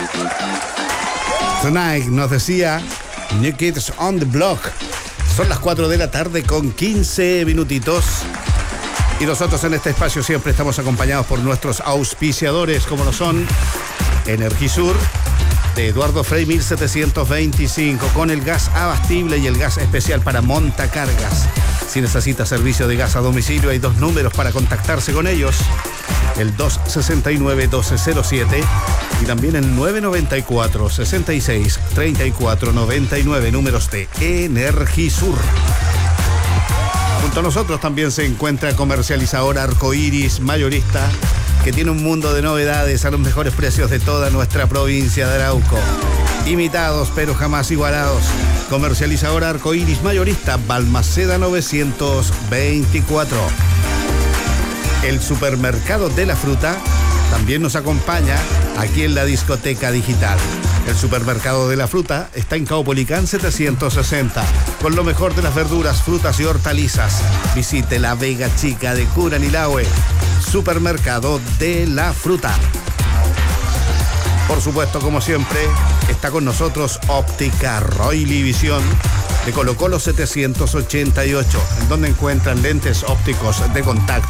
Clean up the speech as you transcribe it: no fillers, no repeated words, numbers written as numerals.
Tonight nos decía New Kids on the Block. Son las 4 de la tarde con 15 minutitos. Y nosotros en este espacio siempre estamos acompañados por nuestros auspiciadores, como lo son Energisur, de Eduardo Frei 1725, con el gas abastible y el gas especial para montacargas. Si necesita servicio de gas a domicilio, hay 2 números para contactarse con ellos: el 269-1207 y también el 994-66-3499, números de Energisur. Junto a nosotros también se encuentra Comercializador Arcoiris Mayorista, que tiene un mundo de novedades a los mejores precios de toda nuestra provincia de Arauco. Imitados pero jamás igualados. Comercializador Arcoiris Mayorista, Balmaceda 924. El Supermercado de la Fruta también nos acompaña aquí en la discoteca digital. El Supermercado de la Fruta está en Caupolicán 760, con lo mejor de las verduras, frutas y hortalizas. Visite la Vega Chica de Curanilahue. Supermercado de la Fruta. Por supuesto, como siempre, está con nosotros Óptica Roily Visión de Colo Colo 788, en donde encuentran lentes ópticos de contacto